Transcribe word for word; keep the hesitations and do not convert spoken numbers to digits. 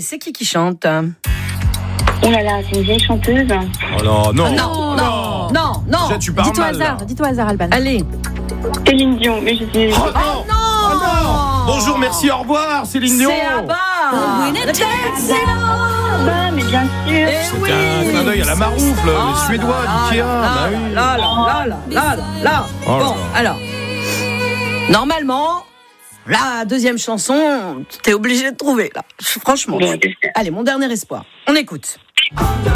c'est qui qui chante? Oh là là, c'est une vieille chanteuse. Oh là, non. Non, non, non, non. Déjà, tu parles Dis-toi mal, hasard, là. dis-toi hasard, Alban. Allez. Céline Dion, mais je sais. Oh non. Non. Oh non. Bonjour, merci, au revoir, Céline Dion. C'est Abba. Bah, mais bien sûr. Eh C'était oui. un clin d'œil à la maroufle, Oh les Suédois là d'Ikea. là, Bah oui. là, là, là, là, là, là, là. Oh là Bon, là. alors. Normalement, la deuxième chanson, t'es obligé de trouver, là. Franchement. Bon, j'espère. Allez, mon dernier espoir. On écoute.